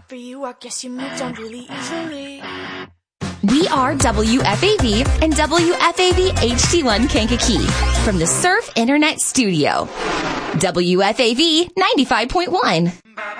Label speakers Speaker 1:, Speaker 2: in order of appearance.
Speaker 1: For you, I guess you moved on really easily.
Speaker 2: We are WFAV and WFAV HD1 Kankakee from the Surf Internet Studio. WFAV 95.1.